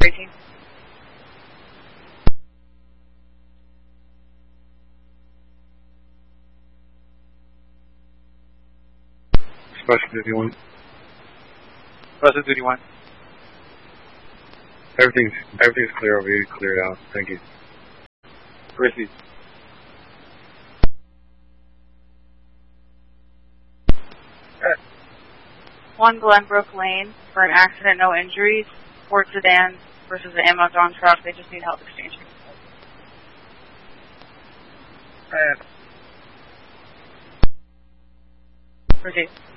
18. Special Duty 1. Special Duty 1. Everything's clear over here. Cleared out. Thank you. Grizzlies. One Glenbrook Lane for an accident, no injuries. Ford sedan versus the Amazon truck. They just need help exchanging. Proceed.